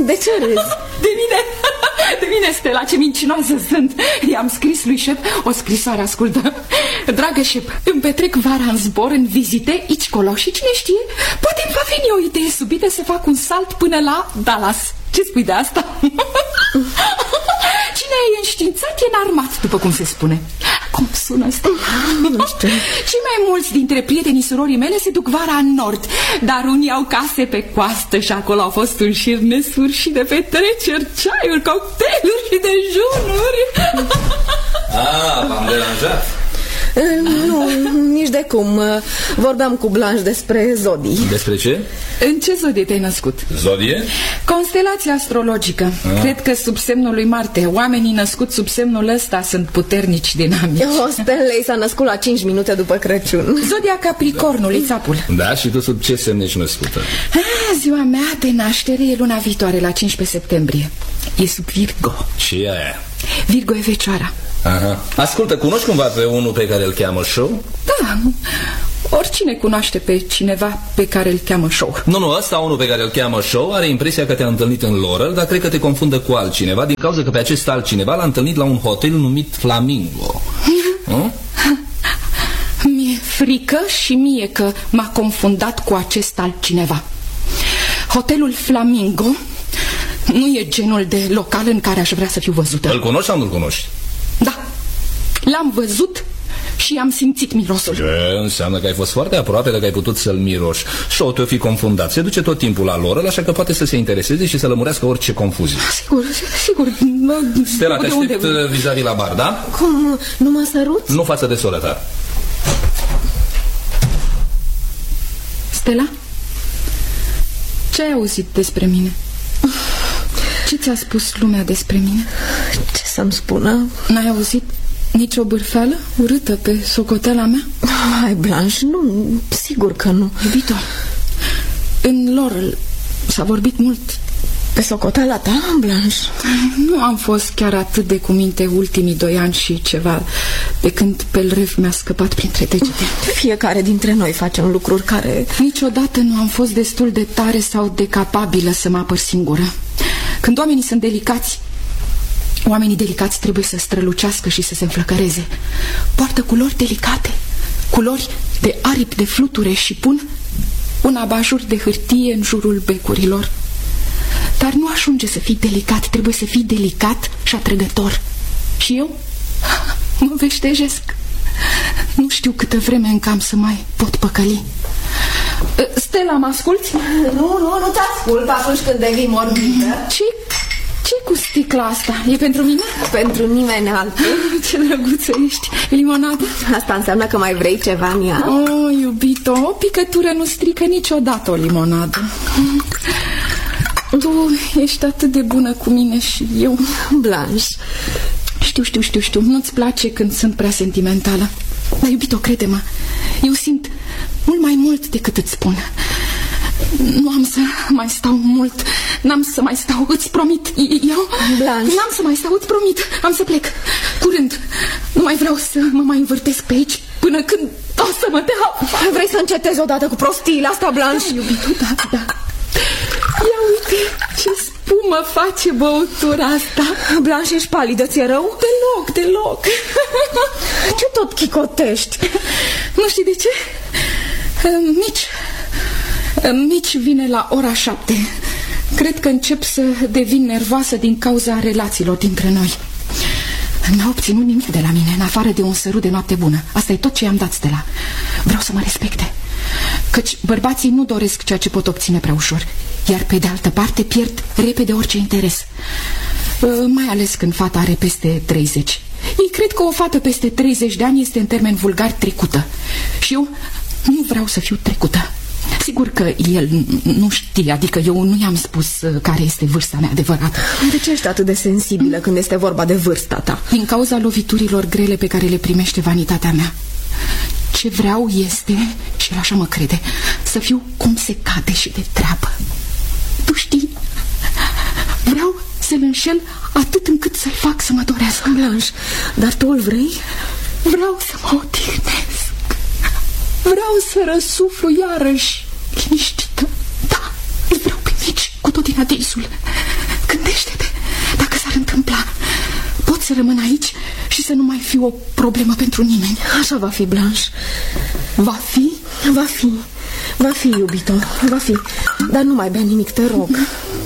De ce râzi? De mine, Stella, ce mincinoasă sunt. I-am scris lui Șep o scrisoare, ascultă. Dragă Șep, îmi petrec vara în zbor, în vizite, aici colo și cine știe, poate îmi va veni o idee subită să fac un salt până la Dallas. Ce spui de asta? Cine e înștiințat e înarmat, după cum se spune. Cum sună asta? Nu știu. Cei mai mulți dintre prietenii surorii mele se duc vara în nord, dar unii au case pe coastă și acolo au fost un șir nesfârșit de petreceri, ceaiuri, cocktailuri și dejunuri. V-am deranjat? Nu, nici de cum. Vorbeam cu Blanche despre zodii. Despre ce? În ce zodie te-ai născut? Zodie? Constelația astrologică. Cred că sub semnul lui Marte. Oamenii născuți sub semnul ăsta sunt puternici, dinamici. Stanley s-a născut la 5 minute după Crăciun. Zodia Capricornului, țapul. Da, și tu sub ce semn ești născută? Ziua mea de naștere e luna viitoare, la 15 septembrie. E sub Virgo. Și aia? Virgo e fecioara. Aha. Ascultă, cunoști cumva pe unul pe care îl cheamă Show? Da, oricine cunoaște pe cineva pe care îl cheamă Show. Nu, ăsta unul pe care îl cheamă Show are impresia că te-a întâlnit în Laurel, dar cred că te confundă cu altcineva, din cauza că pe acest altcineva l-a întâlnit la un hotel numit Flamingo. Mi-e frică și mie că m-a confundat cu acest altcineva. Hotelul Flamingo nu e genul de local în care aș vrea să fiu văzută. Îl cunoști sau nu-l cunoști? Da, l-am văzut și am simțit mirosul. Ce înseamnă că ai fost foarte aproape dacă ai putut să-l miroși. Show te-o fi confundat. Se duce tot timpul la Laurel, așa că poate să se intereseze și să lămurească orice confuzie. Sigur. Stella, te aștept vis-a-vis la bar, da? Cum? Nu mă săruți? Nu față de soră ta. Stella? Ce ai auzit despre mine? Ce ți-a spus lumea despre mine? Ce să-mi spună? N-ai auzit nicio bârfeală urâtă pe socotela mea? Hai, Blanche, nu, sigur că nu. Iubito, în Laurel s-a vorbit mult. Pe socotela ta, Blanche? Nu am fost chiar atât de cuminte ultimii 2 ani și ceva, de când Pelrev mi-a scăpat printre degete. Fiecare dintre noi facem lucruri care... Niciodată nu am fost destul de tare sau de capabilă să mă apăr singură. Când oamenii sunt delicați, oamenii delicați trebuie să strălucească și să se înflăcăreze. Poartă culori delicate, culori de aripi de fluture și pun un abajur de hârtie în jurul becurilor. Dar nu ajunge să fii delicat, trebuie să fii delicat și atrăgător. Și eu mă veștejesc. Nu știu câtă vreme încă am să mai pot păcăli. Stella, mă asculți? Nu te ascult atunci când devii morbită. Ce cu sticla asta? E pentru mine? Pentru nimeni altul. Ce drăguță ești. Limonadă? Asta înseamnă că mai vrei ceva în ea? Oh, iubito, o picătură nu strică niciodată o limonadă. Tu ești atât de bună cu mine și eu... Blanche. Știu, nu-ți place când sunt prea sentimentală. Dar, iubito, crede-mă, eu simt mult mai mult decât îți spun. Nu am să mai stau mult. N-am să mai stau, îți promit. Eu Blanche. N-am să mai stau, îți promit. Am să plec, curând. Nu mai vreau să mă mai învârtesc pe aici până când o să mă dea. Vrei să încetezi odată cu prostiile astea, Blanche? Da, iubito, da. Ia uite ce spumă face băutura asta. Blanche, ești palidă, ți-e rău? Deloc. Ce tot chicotești? Nu știi de ce? Mici vine la ora 7. Cred că încep să devin nervoasă din cauza relațiilor dintre noi. N-a obținut nimic de la mine, în afară de un sărut de noapte bună. Asta e tot ce i-am dat, Stella. Vreau să mă respecte, căci bărbații nu doresc ceea ce pot obține prea ușor, iar pe de altă parte pierd repede orice interes, mai ales când fata are peste 30. Ei cred că o fată peste 30 de ani este în termen vulgar trecută. Și eu nu vreau să fiu trecută. Sigur că el nu știe, adică eu nu i-am spus care este vârsta mea adevărată. De ce ești atât de sensibilă când este vorba de vârsta ta? Din cauza loviturilor grele pe care le primește vanitatea mea. Ce vreau este, și el așa mă crede, să fiu cum se cade și de treabă. Tu știi, vreau să-l înșel atât încât să-l fac să mă dorească. Blanche, dar tu îl vrei? Vreau să mă odihnesc. Vreau să răsuflu iarăși liniștită. Da, îl vreau pe Mici cu tot din adinsul. Gândește-te, dacă s-ar întâmpla, pot să rămân aici și să nu mai fi o problemă pentru nimeni. Așa va fi, Blanche. Va fi? Va fi, iubito, va fi. Dar nu mai bea nimic, te rog.